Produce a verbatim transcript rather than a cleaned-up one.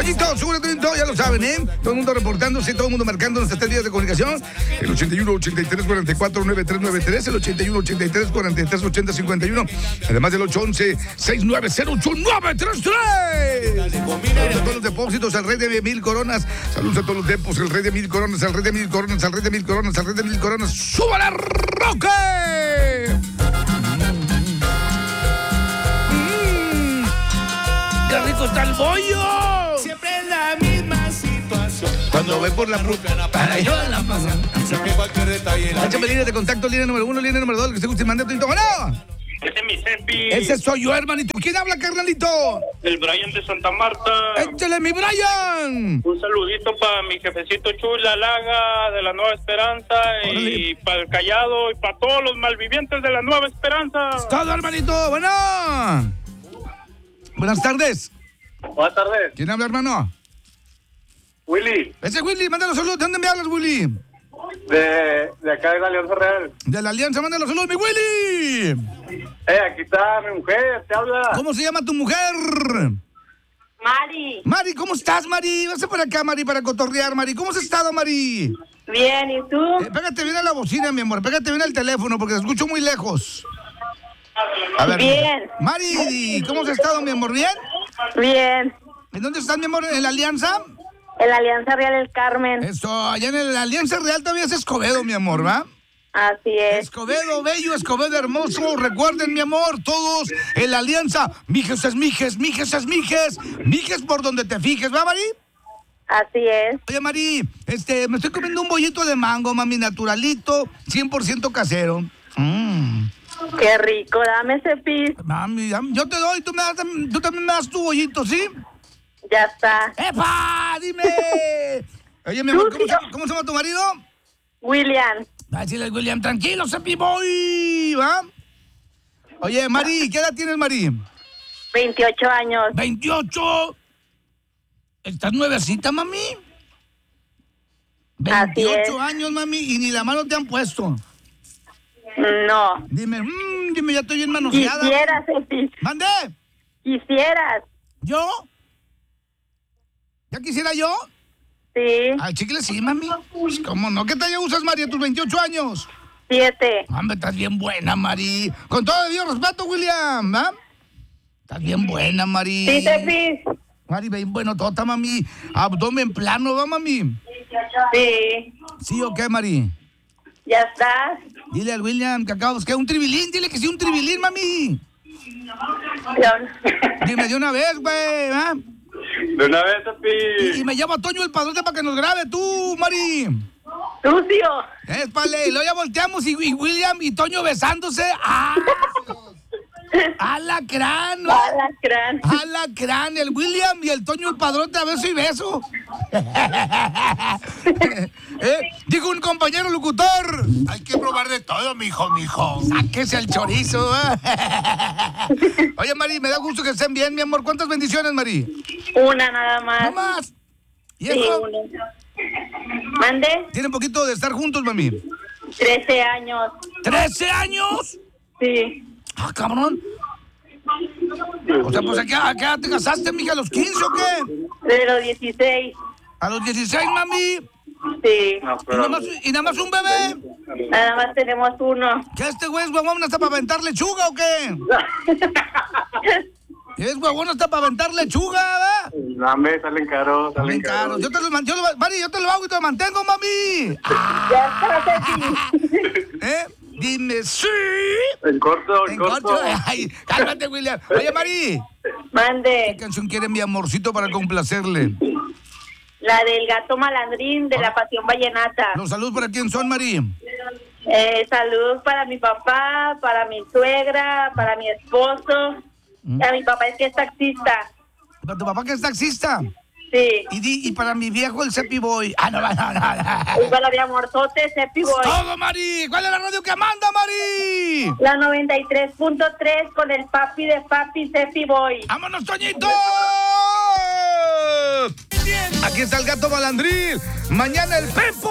Toñito, seguro Toñito, ya lo saben, ¿eh? Todo el mundo reportándose, todo el mundo marcando nuestras tres vías de comunicación. El ochenta y uno, ochenta y tres, cuarenta y cuatro, noventa y tres noventa y tres, el ochenta y uno, ochenta y tres, cuarenta y tres, ochenta, cincuenta y uno. Además del ocho once, sesenta y nueve cero ocho nueve tres tres. Saludos a todos los depósitos, al rey de mil coronas. Saludos a todos los depósitos, el rey de mil coronas, al rey de mil coronas, al rey de mil coronas, al rey de mil coronas. ¡Súbala, Roque! ¡Qué rico está el bollo! Siempre es la misma situación. Cuando ve por la fruta, para yo la paso. Cualquier detalle. Échame línea de contacto, línea número uno, línea número dos, que usted guste y mande tu ¡bueno! Ese es mi Cepi. Ese soy yo, hermanito. ¿Quién habla, carnalito? El Brian de Santa Marta. ¡Échale, mi Brian! Un saludito para mi jefecito Chula Laga de la Nueva Esperanza. Órale. Y para el Callado y para todos los malvivientes de la Nueva Esperanza. Es todo, hermanito. Bueno. Buenas tardes. Buenas tardes. ¿Quién habla, hermano? Willy, Ese es Willy. Mándalo saludos. ¿De dónde me hablas, Willy? de, de acá de la Alianza Real. De la Alianza. Mándalo saludos, mi Willy. Eh, aquí está mi mujer, te habla. ¿Cómo se llama tu mujer? Mari, Mari, ¿cómo estás, Mari? Vas por acá, Mari, para cotorrear, Mari. ¿Cómo has estado, Mari? bien, ¿y tú? Eh, pégate bien a la bocina, mi amor. Pégate bien al teléfono porque te escucho muy lejos. A ver. Bien. Mari, ¿cómo has estado, mi amor? ¿Bien? Bien. ¿En dónde estás, mi amor? ¿En la Alianza? En la Alianza Real El Carmen. Eso, allá en la Alianza Real todavía es Escobedo, mi amor, ¿va? Así es. Escobedo bello, Escobedo hermoso. Recuerden, mi amor, todos en la Alianza. Mijes es mijes, mijes es mijes. Mijes por donde te fijes, ¿va, Mari? Así es. Oye, Mari, este, me estoy comiendo un bollito de mango, mami, naturalito, cien por ciento casero. Mmm. Qué rico, dame ese pis. Mami, dame- yo te doy, tú, me das, tú también me das tu bollito, ¿sí? Ya está. ¡Epa! ¡Dime! Oye, mi amor, ¿cómo se, cómo se llama tu marido? William, Ay, sí, William, tranquilo, Sepi Boy, ¿va? Oye, Mari, ¿qué edad tienes, Mari? veintiocho años. veintiocho. ¿Estás nuevecita, mami? Así veintiocho es. años, mami, y ni la mano te han puesto. No. Dime, mmm, dime, ya estoy bien manoseada. Quisieras, Epi. ¿Mande? Quisieras. ¿Yo? ¿Ya quisiera yo? Sí. Ay, chicle, sí, mami. Pues, ¿cómo no? ¿Qué talla usas, Mari, a tus veintiocho años? Siete. Hombre, estás bien buena, Mari. Con todo debido respeto, William, ¿ah? Estás bien buena, Mari. Sí, Epi. Mari, bien bueno, tota, mami. Abdomen plano, ¿va, mami? Sí. ¿Sí o qué, Mari? Ya estás. Dile al William que acabamos, que un tribilín, dile que sí, un tribilín, mami. Dime de una vez, güey, ¿ah? De una vez, Y, y Cepi. me llama Toño el padrote para que nos grabe tú, Mari. Sucio. Espale, y luego ya volteamos y, y William y Toño besándose. ¡Ah! ¡Alacrán! ¿no? Alacrán. ¡Alacrán! El William y el Toño el padrote a beso y beso. ¿Eh? Dijo un compañero locutor. Hay que probar de todo, mijo, mijo. Sáquese el chorizo. ¿eh? Oye, Mari, me da gusto que estén bien, mi amor. ¿Cuántas bendiciones, Mari? Una nada más. No más. ¿Y Sí, eso? una. ¿Mande? Tienen poquito de estar juntos, mami. Trece años. ¿Trece años? Sí. Ah, cabrón. O sea, pues ¿a qué, a qué edad te casaste, mija? ¿A los quince o qué? De los dieciséis. ¿A los dieciséis, mami? Sí. ¿Y nada más, y nada más un bebé? Nada más tenemos uno. ¿Qué este güey es huevón hasta para aventar lechuga o qué? ¿Es huevón hasta para aventar lechuga, verdad? No, me salen caros, Bien caro. Yo te lo man- yo lo, Mari, yo te lo hago y te lo mantengo, mami. Ya está, Epi. ¿Eh? Dime sí. En corto, En corto. Ay, cálmate, William. Oye, Mari, ¿qué Mande. canción quiere mi amorcito para complacerle? La del gato malandrín de la Pasión Vallenata. Los saludos para quién son, Mari. Eh, saludos para mi papá, para mi suegra, para mi esposo. A mi papá es que es taxista. ¿Para tu papá que es taxista? Sí. Y, di, y para mi viejo el Cepi Boy. Ah, no, no, no, Y no. para mi amorzote, Cepi Boy. Todo, Mari. ¿Cuál es la radio que manda, Mari? La noventa y tres punto tres con el papi de papi, Cepi Boy. ¡Vámonos, Toñito! Aquí está el gato malandril. Mañana el Pepo.